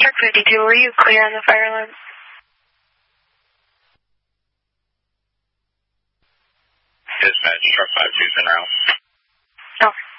Truck 52, were you clear on the fire alarm? Dispatch, Truck 52 is en route. Oh.